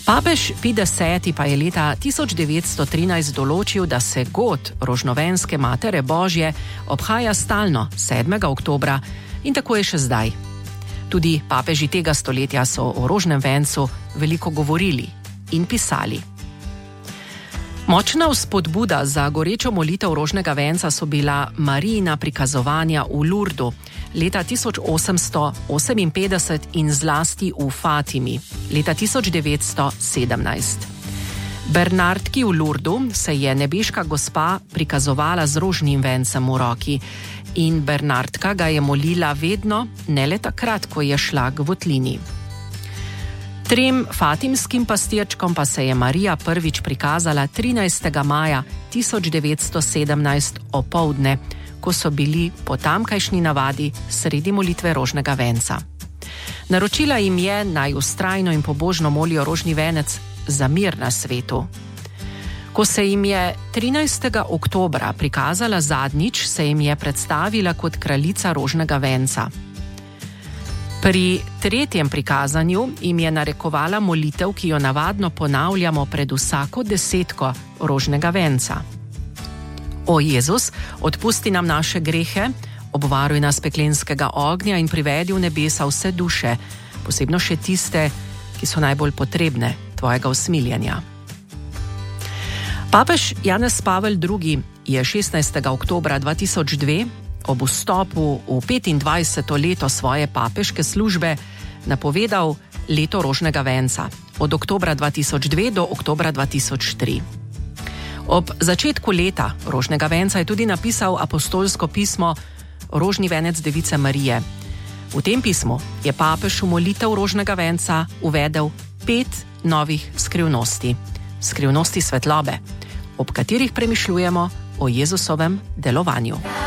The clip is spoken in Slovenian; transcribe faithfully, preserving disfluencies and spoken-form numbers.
Papež Pij deseti pa je leta tisoč devetsto trinajst določil, da se god rožnovenske Matere Božje obhaja stalno sedmega oktobra in tako je še zdaj. Tudi papeži tega stoletja so o rožnem vencu veliko govorili in pisali. Močna vzpodbuda za gorečo molitev rožnega venca so bila Marijina prikazovanja v Lurdu leta tisoč osemsto oseminpetdeset in zlasti v Fatimi leta tisoč devetsto sedemnajst. Bernardki v Lurdu se je nebeška gospa prikazovala z rožnim vencem v roki in Bernardka ga je molila vedno, ne le takrat, ko je šla k votlini. Trem fatimskim pastirčkom pa se je Marija prvič prikazala trinajstega maja tisoč devetsto sedemnajst opoldne, ko so bili po tamkajšnji navadi sredi molitve rožnega venca. Naročila jim je, naj vztrajno in pobožno molijo rožni venec za mir na svetu. Ko se jim je trinajstega oktobra prikazala zadnjič, se jim je predstavila kot kraljica rožnega venca. Pri tretjem prikazanju jim je narekovala molitev, ki jo navadno ponavljamo pred vsako desetko rožnega venca. O Jezus, odpusti nam naše grehe, obvaruj nas peklenskega ognja in privedi v nebesa vse duše, posebno še tiste, ki so najbolj potrebne tvojega usmiljenja. Papež Janez Pavel drugi je šestnajstega oktobra dva tisoč dve ob vstopu v petindvajseto leto svoje papeške službe napovedal leto rožnega venca od oktobra dva tisoč dve do oktobra dva tisoč tri. Ob začetku leta rožnega venca je tudi napisal apostolsko pismo Rožni venec Device Marije. V tem pismu je papež v molitev rožnega venca uvedel pet novih skrivnosti. Skrivnosti svetlobe, ob katerih premišljujemo o Jezusovem delovanju.